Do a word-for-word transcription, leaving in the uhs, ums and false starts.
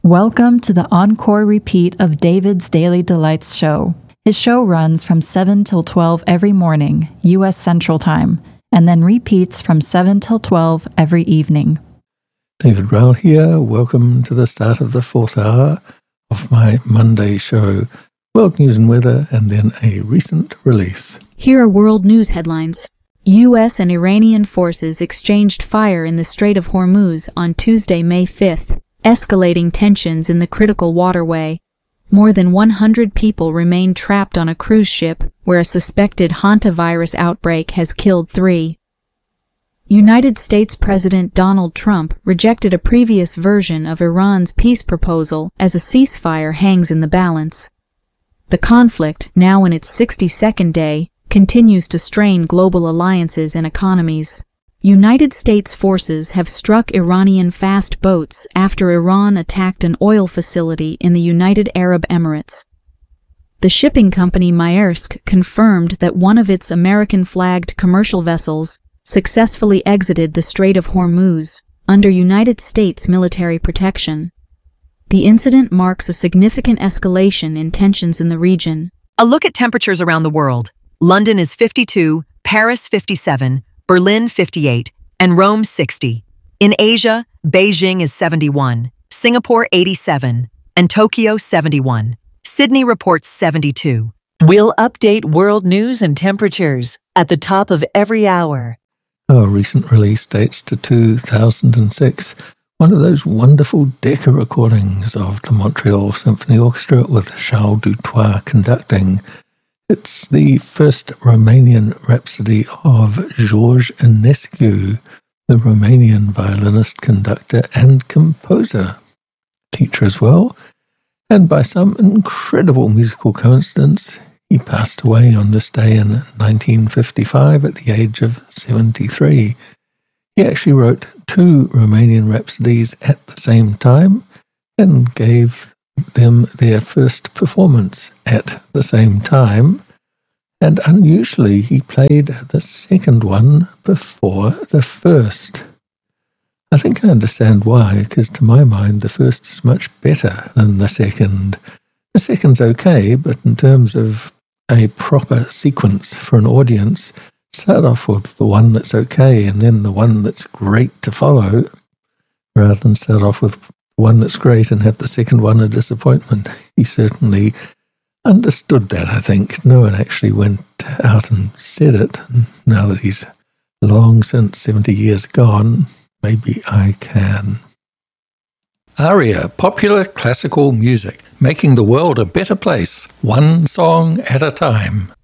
Welcome to the encore repeat of David's Daily Delights show. His show runs from seven till twelve every morning, U S Central Time, and then repeats from seven till twelve every evening. David Rowell here. Welcome to the start of the fourth hour of my Monday show, World News and Weather, and then a recent release. Here are world news headlines. U S and Iranian forces exchanged fire in the Strait of Hormuz on Tuesday, May fifth, escalating tensions in the critical waterway. More than one hundred people remain trapped on a cruise ship where a suspected hantavirus outbreak has killed three. United States President Donald Trump rejected a previous version of Iran's peace proposal as a ceasefire hangs in the balance. The conflict, now in its sixty-second day, continues to strain global alliances and economies. United States forces have struck Iranian fast boats after Iran attacked an oil facility in the United Arab Emirates. The shipping company Maersk confirmed that one of its American-flagged commercial vessels successfully exited the Strait of Hormuz under United States military protection. The incident marks a significant escalation in tensions in the region. A look at temperatures around the world. London is fifty-two, Paris fifty-seven, Berlin fifty-eight, and Rome sixty. In Asia, Beijing is seventy-one, Singapore eighty-seven, and Tokyo seventy-one. Sydney reports seventy-two. We'll update world news and temperatures at the top of every hour. Our recent release dates to two thousand six, one of those wonderful Decca recordings of the Montreal Symphony Orchestra with Charles Dutoit conducting. It's the first Romanian Rhapsody of George Enescu, the Romanian violinist, conductor, and composer, teacher as well. And by some incredible musical coincidence, he passed away on this day in nineteen fifty-five at the age of seventy-three. He actually wrote two Romanian Rhapsodies at the same time and gave them their first performance at the same time, and unusually he played the second one before the first. I think I understand why, because to my mind the first is much better than the second. The second's okay, but in terms of a proper sequence for an audience, start off with the one that's okay and then the one that's great to follow, rather than start off with one that's great and have the second one a disappointment. He certainly understood that, I think. No one actually went out and said it. Now that he's long since seventy years gone, maybe I can. Aria, popular classical music, making the world a better place, one song at a time.